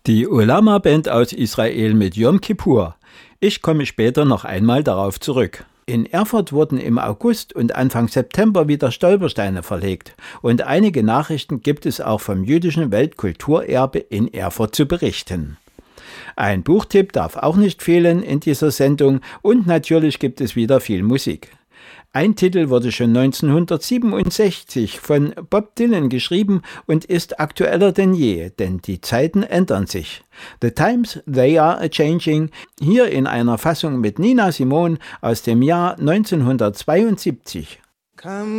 Die Ulama-Band aus Israel mit Yom Kippur. Ich komme später noch einmal darauf zurück. In Erfurt wurden im August und Anfang September wieder Stolpersteine verlegt. Und einige Nachrichten gibt es auch vom jüdischen Weltkulturerbe in Erfurt zu berichten. Ein Buchtipp darf auch nicht fehlen in dieser Sendung und natürlich gibt es wieder viel Musik. Ein Titel wurde schon 1967 von Bob Dylan geschrieben und ist aktueller denn je, denn die Zeiten ändern sich. The Times, They Are A-Changing, hier in einer Fassung mit Nina Simone aus dem Jahr 1972.